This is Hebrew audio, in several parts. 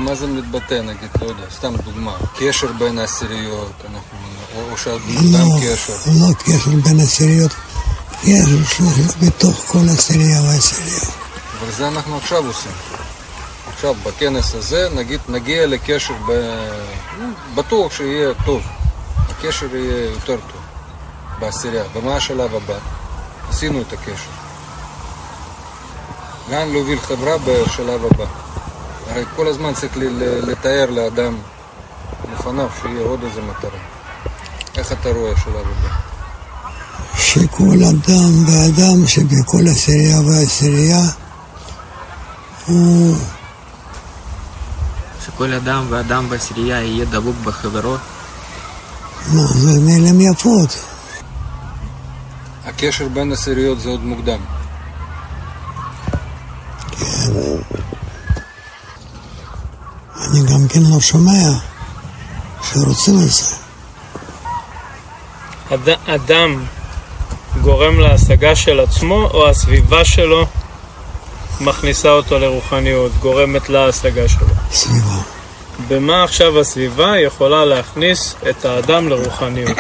במה זה מתבטא, נגיד, לא יודע, סתם דוגמה, קשר בין העשיריות, או שהאדם קשר. לא קשר בין העשיריות, קשר בתוך כל עשירייה והעשירייה. אבל זה אנחנו עכשיו עושים. עכשיו, בכנס הזה, נגיד, נגיע לקשר בטוח שיהיה טוב. הקשר יהיה יותר טוב בעשירייה. ומה השלב הבא? עשינו את הקשר. לאן להוביל חברה בשלב הבא? הרי כל הזמן צריך לתאר לאדם לפניו שיהיה עוד איזה מטרה. איך אתה רואה השלב הבא? שכל אדם ואדם שבכל עשירייה והעשירייה הוא... שכל אדם ואדם בעשירייה יהיה דבוק בחברו? לא, זה מילים יפות. הקשר בין עשיריות זה עוד מוקדם. כן. אני גם כן לא שומע שרוצים את זה. אדם גורם להשגה של עצמו, או הסביבה שלו מכניסה אותו לרוחניות, גורמת להשגה שלו? סביבה. במה עכשיו הסביבה יכולה להכניס את האדם לרוחניות?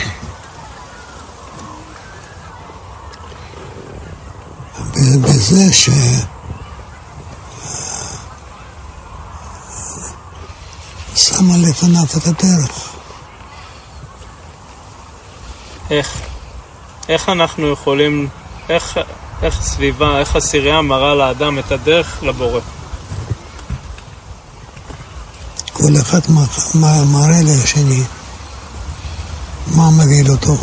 בזה שמה לפניו את הדרך. איך אנחנו יכולים, איך הסביבה, איך העשירייה מראה לאדם את הדרך לבורא? כל אחד מראה לשני מה מגיל אותו.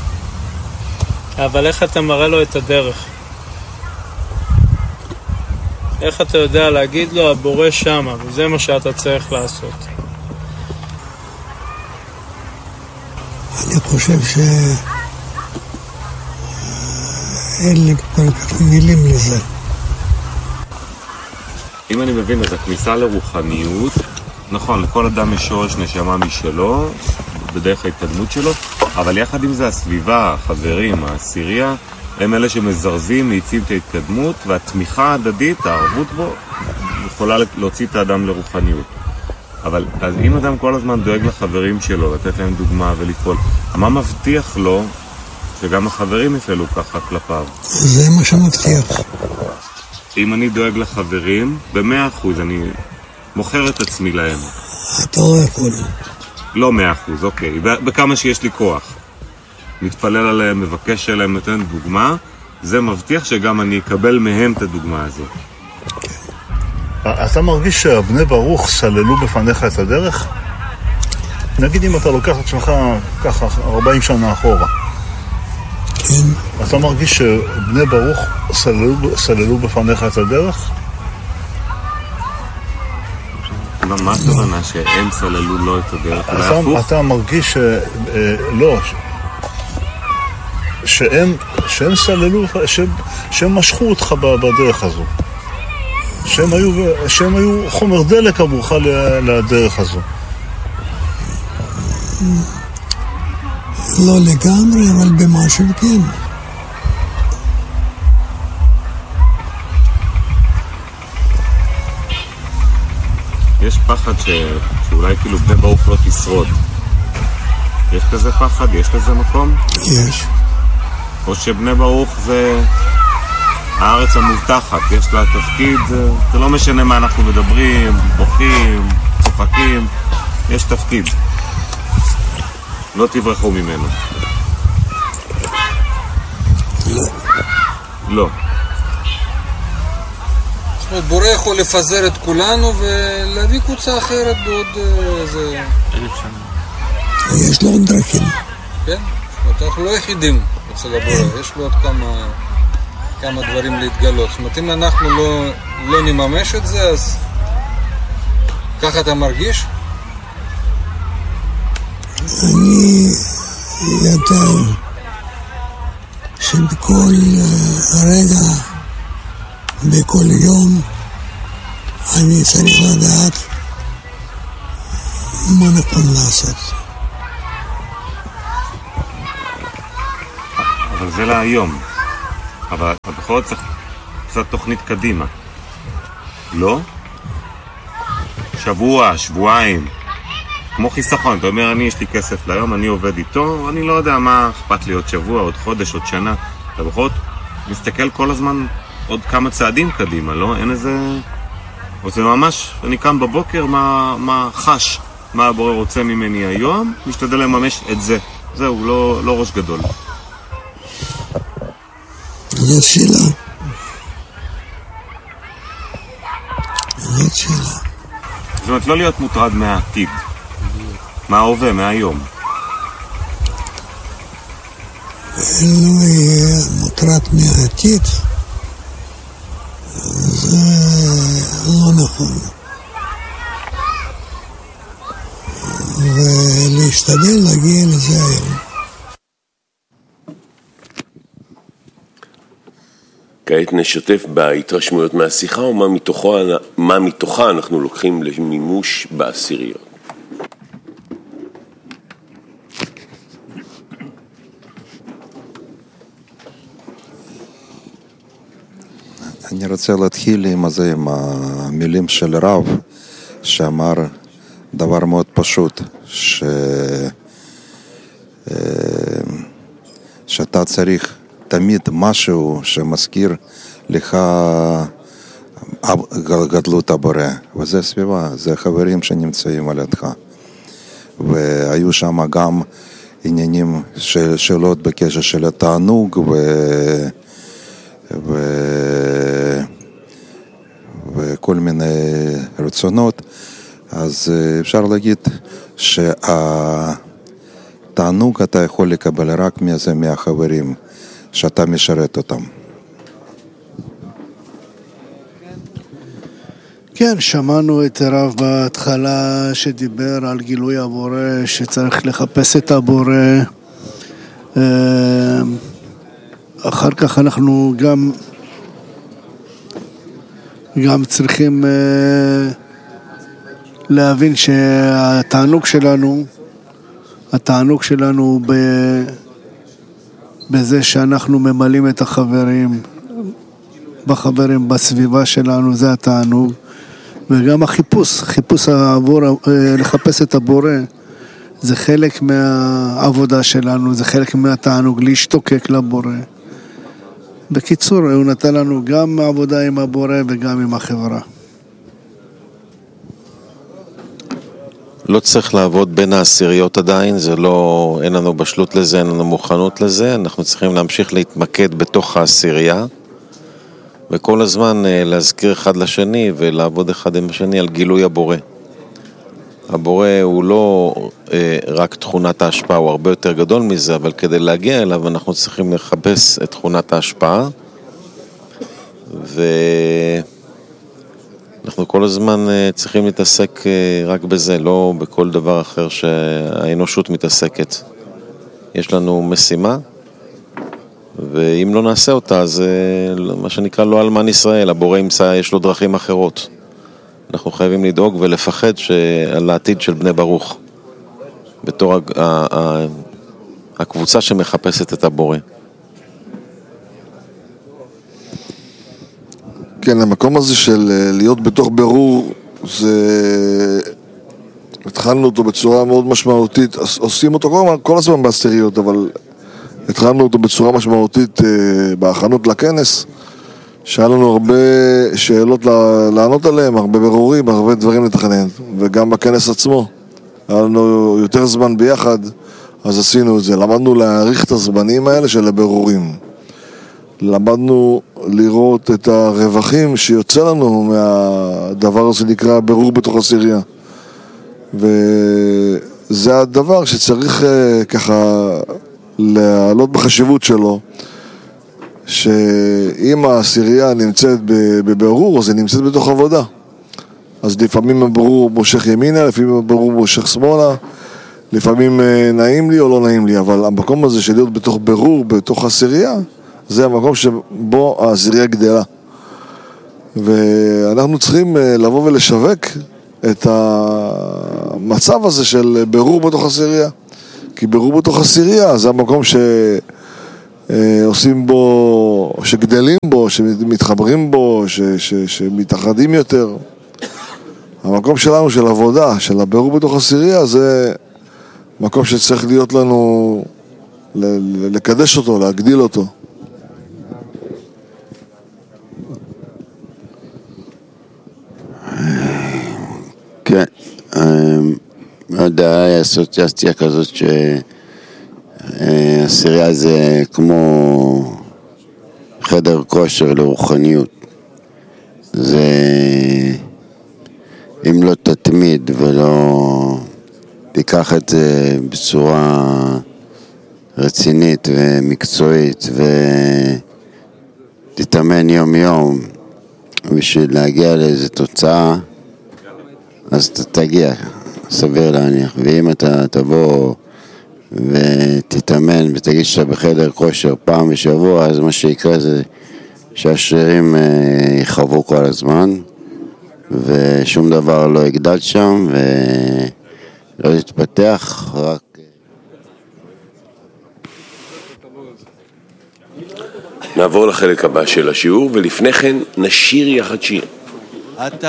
אבל איך אתה מראה לו את הדרך? איך אתה יודע להגיד לו הבורא שמה, וזה מה שאתה צריך לעשות? אני חושב אין לי כל כך מילים לזה. אם אני מבין, אז הכניסה לרוחניות, נכון, לכל אדם יש שורש נשמה משלו, בדרך ההתקדמות שלו, אבל יחד עם זה הסביבה, החברים, העשירייה, הם אלה שמזרזים, להציב את ההתקדמות, והתמיכה ההדדית, הערבות בו, יכולה להוציא את האדם לרוחניות. אבל אז אם אדם כל הזמן דואג לחברים שלו, לתת להם דוגמה ולפעול, מה מבטיח לו שגם החברים יפעלו ככה כלפיו? זה מה שמבטיח. אם אני דואג לחברים, ב100% אני מוכר את עצמי להם. אתה לא יכול. לא 100%, אוקיי. בכמה שיש לי כוח. מתפלל עליהם, מבקש עליהם, נותן דוגמה, זה מבטיח שגם אני אקבל מהם את הדוגמה הזו. אתה מרגיש שהבני ברוך סללו בפניך את הדרך? נגיד אם אתה לוקח את עצמך ככה 40 שנה אחורה. כן. אתה מרגיש שבני ברוך סללו בפניך את הדרך? מה הכוונה שהם סללו לו את הדרך? אתה מרגיש לא, שהם סללו, שהם משכו אותך בדרך הזו. שהם היו חומר דלק עבורך לדרך הזו. לא לגמרי, אבל במשהו כן. יש פחד שאולי כאילו בני ברוך לא תשרוד. יש כזה פחד? יש כזה מקום? יש. או שבני ברוך זה הארץ המובטחת, יש לה תפקיד, זה לא משנה מה אנחנו מדברים, בוכים, צוחקים, יש תפקיד. לא תברחו ממנו. לא. לא. זאת אומרת, בורא יכול לפזר את כולנו ולהביא קבוצה אחרת בעוד איזה... 1000 שנה. יש לו עוד דרכים. כן? זאת אומרת, אנחנו לא יחידים אצל הבורא, יש לו עוד כמה דברים להתגלות. זאת אומרת, אם אנחנו לא נממש את זה, אז ככה אתה מרגיש? אני יודע שבכל רגע, בכל יום, אני צריך לדעת מה נכון לעשות. אבל זה להיום. אבל בכל זאת צריך קצת תוכנית קדימה. לא? שבוע, שבועיים. כמו חיסכון, אתה אומר, יש לי כסף ליום, אני עובד איתו, אני לא יודע מה אכפת לי עוד שבוע, עוד חודש, עוד שנה. אתה פחות מסתכל כל הזמן עוד כמה צעדים קדימה, לא? אין איזה... זה ממש, אני קם בבוקר, מה חש, מה הבורא רוצה ממני היום, משתדל לממש את זה. זהו, לא ראש גדול. זאת שאלה. זאת שאלה. זאת אומרת, לא להיות מוטרד מהעתיד. מההווה, מהיום. לא יהיה מוטרד מהעתיד, זה לא נכון. ולהשתדל להגיע לזה היום. כעת נשתף בהתרשמויות מהשיחה ומה מתוכה אנחנו לוקחים למימוש בעשיריות. אני רוצה להתחיל עם המילים של רב שאמר דבר מאוד פשוט, שאתה צריך תמיד משהו שמזכיר לך גדלות הבורא, וזה סביבה, זה חברים שנמצאים על ידך. והיו שם גם עניינים של שאלות בקשר של התענוג וכל מיני רצונות. אז אפשר להגיד שהתענוג אתה יכול לקבל רק מהחברים שאתה משרת אותם. כן, שמענו את הרב בהתחלה שדיבר על גילוי הבורא, שצריך לחפש את הבורא. אחר כך אנחנו גם צריכים להבין שהתענוג שלנו בזה שאנחנו ממלאים את החברים בסביבה שלנו, זה התענוג. וגם חיפוש לחפש את הבורא, זה חלק מהעבודה שלנו, זה חלק מהתענוג, להשתוקק לבורא. בקיצור, הוא נתן לנו גם עבודה עם הבורא וגם עם החברה. לא צריך לעבוד בין העשיריות עדיין, אין לנו בשלות לזה, אין לנו מוכנות לזה, אנחנו צריכים להמשיך להתמקד בתוך העשירייה, וכל הזמן להזכיר אחד לשני ולעבוד אחד עם השני על גילוי הבורא. הבורא הוא לא רק תכונת ההשפעה, הוא הרבה יותר גדול מזה, אבל כדי להגיע אליו אנחנו צריכים לחפש את תכונת ההשפעה, ואנחנו כל הזמן צריכים להתעסק רק בזה, לא בכל דבר אחר שהאנושות מתעסקת. יש לנו משימה, ואם לא נעשה אותה, זה מה שנקרא לא אלמן ישראל, הבורא יש לו דרכים אחרות. אנחנו חייבים לדאוג ולפחד על העתיד של בני ברוך, בתור הקבוצה שמחפשת את הבורא. כן, המקום הזה של להיות בתוך ברור, התחלנו אותו בצורה מאוד משמעותית, עושים אותו כל הזמן בעשיריות, אבל התחלנו אותו בצורה משמעותית בהכנות לכנס, שהיה לנו הרבה שאלות לענות עליהם, הרבה ברורים, הרבה דברים לתכנן, וגם בכנס עצמו היה לנו יותר זמן ביחד, אז עשינו את זה. למדנו להעריך את הזמנים האלה של הברורים, למדנו לראות את הרווחים שיוצא לנו מהדבר הזה שנקרא ברור בתוך עשירייה, וזה הדבר שצריך ככה לעלות בחשיבות שלו, שאם העשירייה נמצאת בברור, אז היא נמצאת בתוך עבודה. אז לפעמים הברור מושך ימינה, לפעמים הברור מושך שמאלה, לפעמים נעים לי או לא נעים לי, אבל המקום הזה של להיות בתוך ברור, בתוך עשירייה, זה המקום שבו העשירייה גדלה. ואנחנו צריכים לבוא ולשווק את המצב הזה של ברור בתוך עשירייה. כי ברור בתוך עשירייה זה המקום שעושים בו, שגדלים בו, שמתחברים בו, שמתאחדים יותר. המקום שלנו של עבודה, של הבירור בתוך עשירייה, זה מקום שצריך להיות לנו, לקדש אותו, להגדיל אותו. כן, לא יודע, היה אסוציאציה כזאת שעשירייה זה כמו חדר כושר לרוחניות. זה אם לא תתמיד ולא תיקח את זה בצורה רצינית ומקצועית ותתאמן יום יום בשביל להגיע לאיזו תוצאה, אז אתה תגיע, סביר להניח. ואם אתה תבוא ותתאמן ותגיד שאתה בחדר כושר פעם בשבוע, אז מה שיקרה זה שהשרירים יחוו כל הזמן ושום דבר לא יגדל שם ולא יתפתח, רק... נעבור לחלק הבא של השיעור, ולפני כן נשיר יחד שיר.